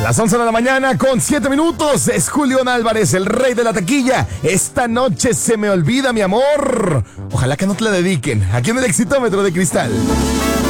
Las 11 de la mañana con 7 minutos. Es Julián Álvarez, el rey de la taquilla. Esta noche se me olvida, mi amor. Ojalá que no te la dediquen. Aquí en el Exitómetro de Cristal.